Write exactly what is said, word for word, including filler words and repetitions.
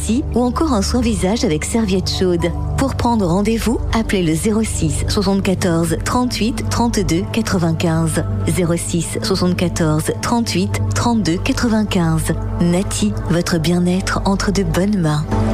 anesthésie ou encore un soin visage avec serviette chaude. Pour prendre rendez-vous, appelez le zéro six soixante-quatorze trente-huit trente-deux quatre-vingt-quinze. zéro six soixante-quatorze trente-huit trente-deux quatre-vingt-quinze. Nati, votre bien-être entre de bonnes mains.